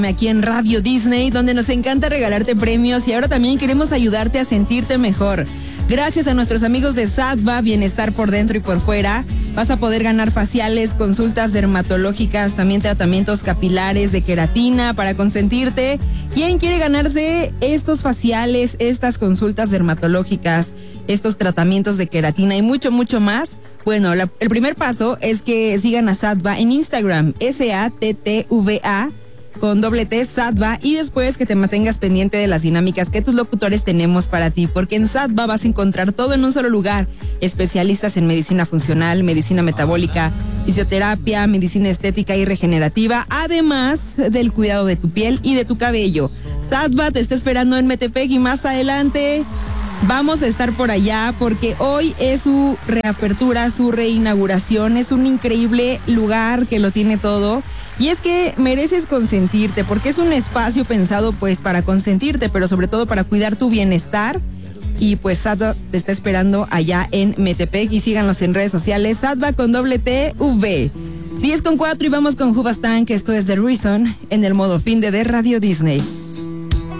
aquí en Radio Disney, donde nos encanta regalarte premios y ahora también queremos ayudarte a sentirte mejor. Gracias a nuestros amigos de Sattva, bienestar por dentro y por fuera, vas a poder ganar faciales, consultas dermatológicas, también tratamientos capilares de queratina para consentirte. ¿Quién quiere ganarse estos faciales, estas consultas dermatológicas, estos tratamientos de queratina y mucho, mucho más? Bueno, el primer paso es que sigan a Sattva en Instagram, SATTVA, con doble T, Sattva, y después que te mantengas pendiente de las dinámicas que tus locutores tenemos para ti, porque en Sattva vas a encontrar todo en un solo lugar: especialistas en medicina funcional, medicina metabólica, fisioterapia, medicina estética y regenerativa, además del cuidado de tu piel y de tu cabello. Sattva te está esperando en Metepec y más adelante vamos a estar por allá porque hoy es su reapertura, su reinauguración. Es un increíble lugar que lo tiene todo. Y es que mereces consentirte porque es un espacio pensado pues para consentirte, pero sobre todo para cuidar tu bienestar. Y pues Sattva te está esperando allá en Metepec y síganos en redes sociales, Sattva con doble T, V. 10:04 y vamos con Hoobastank, que esto es The Reason en el modo fin de Radio Disney.